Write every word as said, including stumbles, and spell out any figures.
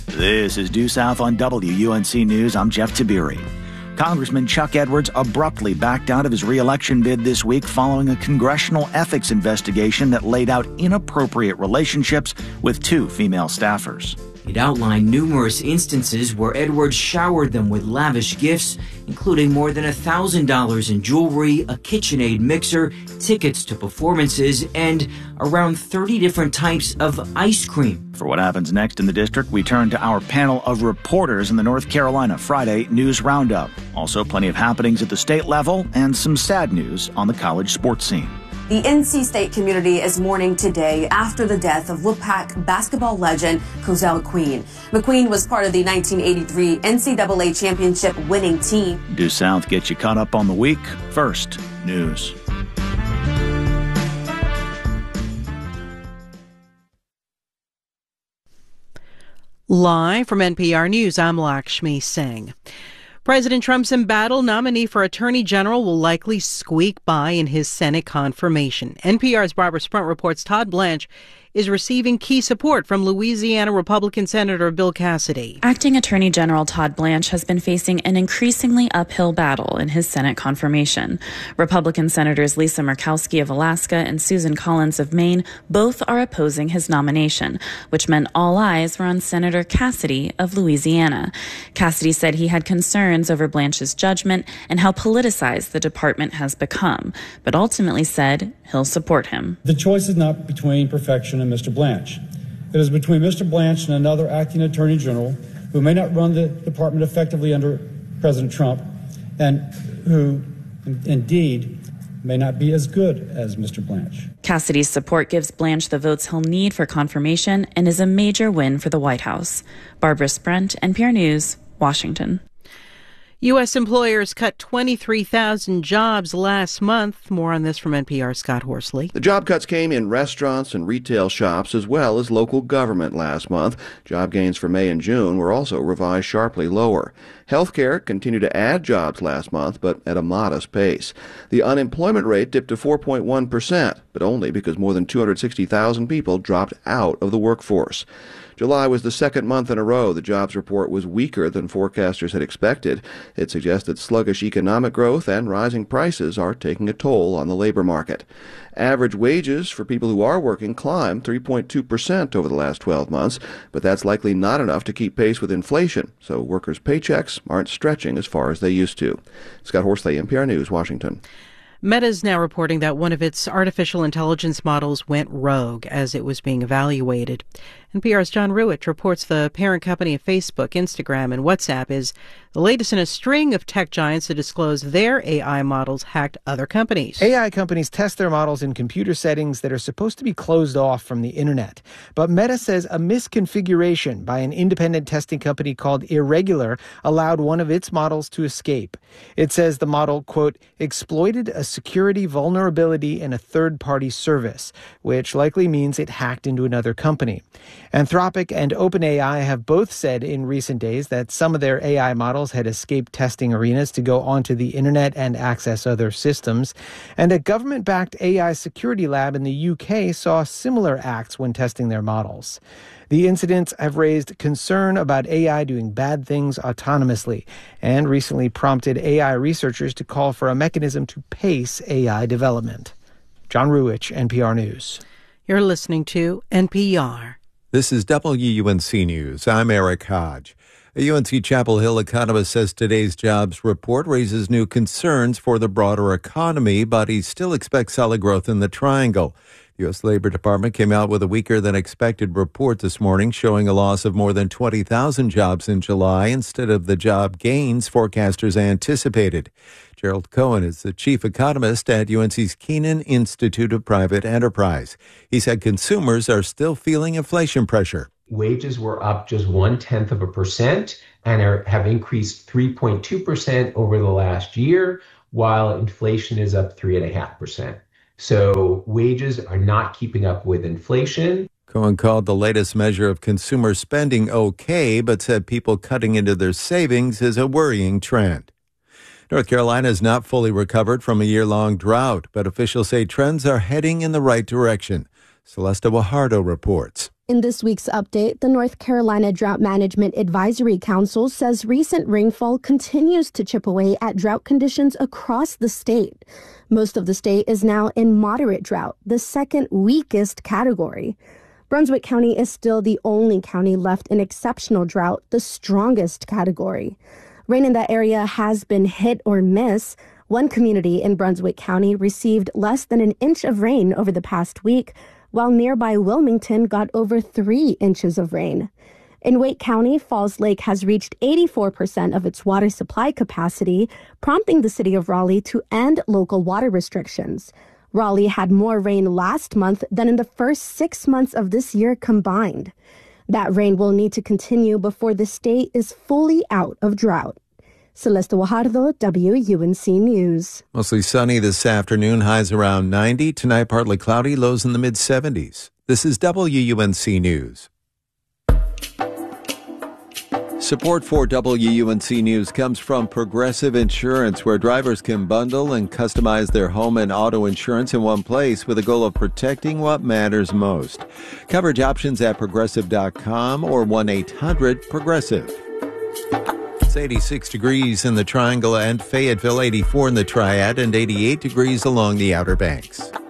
This is Due South on W U N C News. I'm Jeff Tiberi. Congressman Chuck Edwards abruptly backed out of his re-election bid this week following a congressional ethics investigation that laid out inappropriate relationships with two female staffers. It outlined numerous instances where Edwards showered them with lavish gifts, including more than one thousand dollars in jewelry, a KitchenAid mixer, tickets to performances, and around thirty different types of ice cream. For what happens next in the district, we turn to our panel of reporters in the North Carolina Friday News Roundup. Also, plenty of happenings at the state level and some sad news on the college sports scene. The N C State community is mourning today after the death of Wolfpack basketball legend Cozell McQueen. McQueen was part of the nineteen eighty-three N C double A championship winning team. Due South gets you caught up on the week. First, news. Live from N P R News, I'm Lakshmi Singh. President Trump's embattled nominee for Attorney General will likely squeak by in his Senate confirmation. N P R's Barbara Sprunt reports Todd Blanche is receiving key support from Louisiana Republican Senator Bill Cassidy. Acting Attorney General Todd Blanche has been facing an increasingly uphill battle in his Senate confirmation. Republican Senators Lisa Murkowski of Alaska and Susan Collins of Maine both are opposing his nomination, which meant all eyes were on Senator Cassidy of Louisiana. Cassidy said he had concerns over Blanche's judgment and how politicized the department has become, but ultimately said he'll support him. The choice is not between perfection and Mister Blanche. It is between Mister Blanche and another acting attorney general who may not run the department effectively under President Trump and who indeed may not be as good as Mister Blanche. Cassidy's support gives Blanche the votes he'll need for confirmation and is a major win for the White House. Barbara Sprunt, N P R News, Washington. U S employers cut twenty-three thousand jobs last month. More on this from N P R's Scott Horsley. The job cuts came in restaurants and retail shops as well as local government last month. Job gains for May and June were also revised sharply lower. Healthcare continued to add jobs last month, but at a modest pace. The unemployment rate dipped to four point one percent, but only because more than two hundred sixty thousand people dropped out of the workforce. July was the second month in a row the jobs report was weaker than forecasters had expected. It suggests that sluggish economic growth and rising prices are taking a toll on the labor market. Average wages for people who are working climbed three point two percent over the last twelve months, but that's likely not enough to keep pace with inflation, so workers' paychecks aren't stretching as far as they used to. Scott Horsley, N P R News, Washington. Meta is now reporting that one of its artificial intelligence models went rogue as it was being evaluated. N P R's John Ruwitch reports the parent company of Facebook, Instagram, and WhatsApp is the latest in a string of tech giants to disclose their A I models hacked other companies. A I companies test their models in computer settings that are supposed to be closed off from the internet. But Meta says a misconfiguration by an independent testing company called Irregular allowed one of its models to escape. It says the model, quote, exploited a security vulnerability in a third-party service, which likely means it hacked into another company. Anthropic and OpenAI have both said in recent days that some of their A I models had escaped testing arenas to go onto the internet and access other systems. And a government-backed A I security lab in the U K saw similar acts when testing their models. The incidents have raised concern about A I doing bad things autonomously and recently prompted A I researchers to call for a mechanism to pace A I development. John Ruwitch, N P R News. You're listening to N P R. This is W U N C News. I'm Eric Hodge. A U N C Chapel Hill economist says today's jobs report raises new concerns for the broader economy, but he still expects solid growth in the Triangle. The U S Labor Department came out with a weaker than expected report this morning showing a loss of more than twenty thousand jobs in July instead of the job gains forecasters anticipated. Gerald Cohen is the chief economist at U N C's Keenan Institute of Private Enterprise. He said consumers are still feeling inflation pressure. Wages were up just one-tenth of a percent and are, have increased three point two percent over the last year, while inflation is up three point five percent. So wages are not keeping up with inflation. Cohen called the latest measure of consumer spending okay, but said people cutting into their savings is a worrying trend. North Carolina is not fully recovered from a year-long drought, but officials say trends are heading in the right direction. Celeste Guajardo reports. In this week's update, the North Carolina Drought Management Advisory Council says recent rainfall continues to chip away at drought conditions across the state. Most of the state is now in moderate drought, the second weakest category. Brunswick County is still the only county left in exceptional drought, the strongest category. Rain in that area has been hit or miss. One community in Brunswick County received less than an inch of rain over the past week, while nearby Wilmington got over three inches of rain. In Wake County, Falls Lake has reached eighty-four percent of its water supply capacity, prompting the city of Raleigh to end local water restrictions. Raleigh had more rain last month than in the first six months of this year combined. That rain will need to continue before the state is fully out of drought. Celeste Guajardo, W U N C News. Mostly sunny this afternoon, highs around ninety. Tonight, partly cloudy, lows in the mid seventies. This is W U N C News. Support for W U N C News comes from Progressive Insurance, where drivers can bundle and customize their home and auto insurance in one place with the goal of protecting what matters most. Coverage options at progressive dot com or one eight hundred progressive. It's eighty-six degrees in the Triangle and Fayetteville, eighty-four in the Triad, and eighty-eight degrees along the Outer Banks.